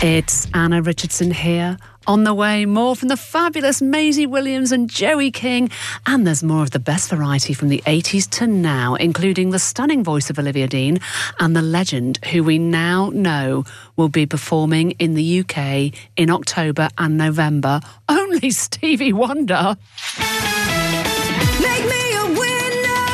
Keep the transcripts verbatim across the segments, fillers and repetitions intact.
It's Anna Richardson here. On the way, more from the fabulous Maisie Williams and Joey King. And there's more of the best variety from the eighties to now, including the stunning voice of Olivia Dean and the legend who we now know will be performing in the U K in October and November. Only Stevie Wonder. Make me a winner!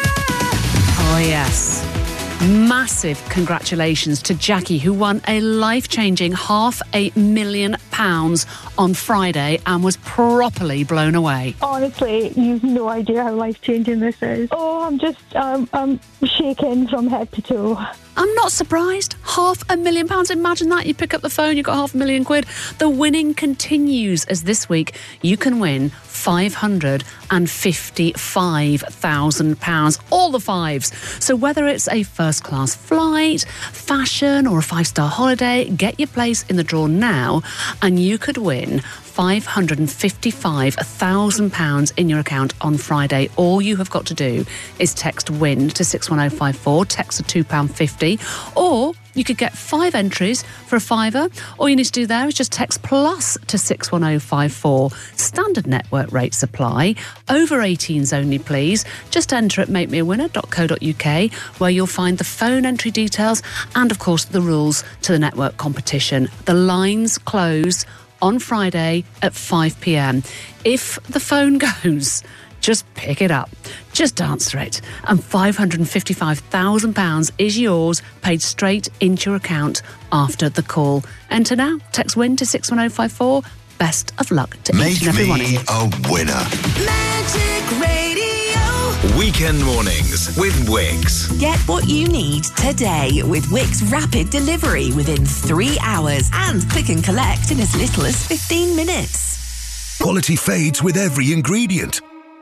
Oh, yes. Massive congratulations to Jackie, who won a life-changing half a million pounds on Friday and was properly blown away. Honestly, you've no idea how life-changing this is. Oh, I'm just, um, I'm shaking from head to toe. I'm not surprised. Half a million pounds. Imagine that. You pick up the phone, you've got half a million quid. The winning continues as this week you can win five hundred fifty-five thousand pounds. All the fives. So whether it's a first-class flight, fashion or a five-star holiday, get your place in the draw now and you could win five hundred fifty-five thousand pounds in your account on Friday. All you have got to do is text WIN to six one oh five four, text a two pounds fifty, or you could get five entries for a fiver. All you need to do there is just text PLUS to six one oh five four. Standard network rates apply. Over eighteens only, please. Just enter at make me a winner dot co dot uk, where you'll find the phone entry details and, of course, the rules to the network competition. The lines close on Friday at five p.m. If the phone goes, just pick it up. Just answer it. And five hundred fifty-five thousand pounds is yours, paid straight into your account after the call. Enter now. Text WIN to six one oh five four. Best of luck to Make each and every one of you. me a winner. Magic Radio. Weekend mornings with Wix. Get what you need today with Wix Rapid Delivery within three hours and click and collect in as little as fifteen minutes. Quality fades with every ingredient.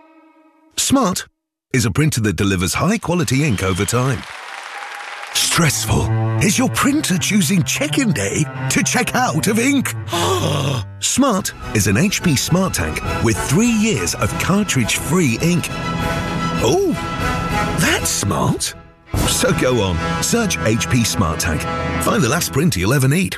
Smart is a printer that delivers high-quality ink over time. Stressful is your printer choosing check-in day to check out of ink. Smart is an H P Smart Tank with three years of cartridge-free ink. Oh, that's smart. So go on, search H P Smart Tank. Find the last printer you'll ever need.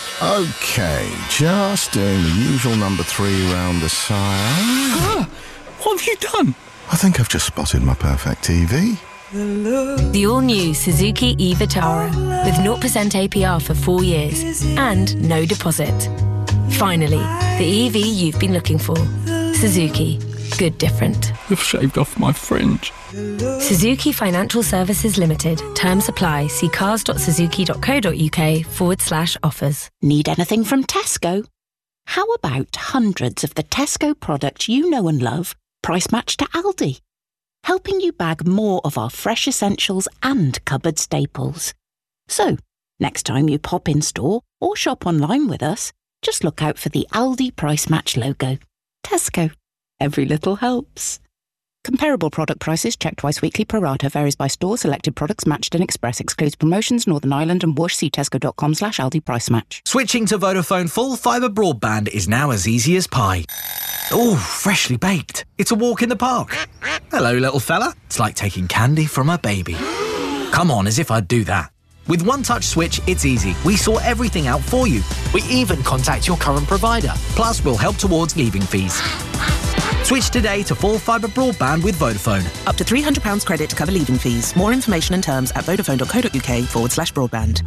Okay, just doing the usual number three round the side. Ah, what have you done? I think I've just spotted my perfect T V. The all-new Suzuki e-Vitara with zero percent A P R for four years and no deposit. Finally, the E V you've been looking for. Suzuki. Good different. You've shaved off my fringe. Suzuki Financial Services Limited. Terms apply. See cars dot suzuki dot co dot uk forward slash offers. Need anything from Tesco? How about hundreds of the Tesco products you know and love, price matched to Aldi? Helping you bag more of our fresh essentials and cupboard staples. So, next time you pop in store or shop online with us, just look out for the Aldi Price Match logo. Tesco. Every little helps. Comparable product prices checked twice weekly. Pro rata varies by store. Selected products matched in Express. Excludes promotions. Northern Ireland and Whoosh. See tesco.com slash Aldi Price Match. Switching to Vodafone full fibre broadband is now as easy as pie. Oh, freshly baked. It's a walk in the park. Hello, little fella. It's like taking candy from a baby. Come on, as if I'd do that. With One Touch Switch, it's easy. We sort everything out for you. We even contact your current provider. Plus, we'll help towards leaving fees. Switch today to full fibre broadband with Vodafone. Up to three hundred pounds credit to cover leaving fees. More information and terms at vodafone.co.uk forward slash broadband.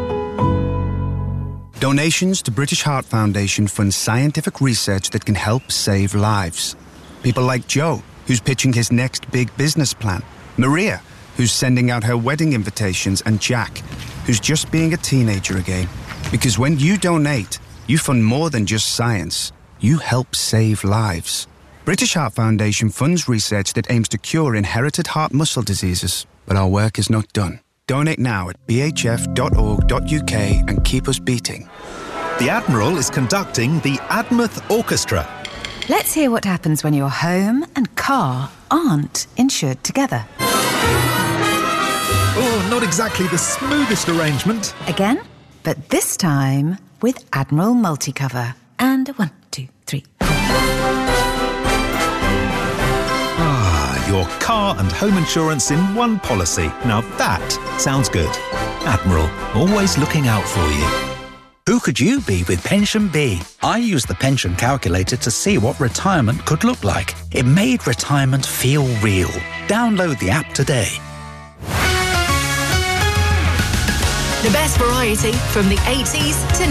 Donations to British Heart Foundation fund scientific research that can help save lives. People like Joe, who's pitching his next big business plan. Maria, who's sending out her wedding invitations. And Jack, who's just being a teenager again. Because when you donate, you fund more than just science. You help save lives. British Heart Foundation funds research that aims to cure inherited heart muscle diseases. But our work is not done. Donate now at b h f dot org dot u k and keep us beating. The Admiral is conducting the Admouth Orchestra. Let's hear what happens when your home and car aren't insured together. Oh, not exactly the smoothest arrangement. Again, but this time with Admiral Multicover. And one, two, three, four. Ah, your car and home insurance in one policy. Now that sounds good. Admiral, always looking out for you. Who could you be with Pension Bee? I used the pension calculator to see what retirement could look like. It made retirement feel real. Download the app today. The best variety from the eighties to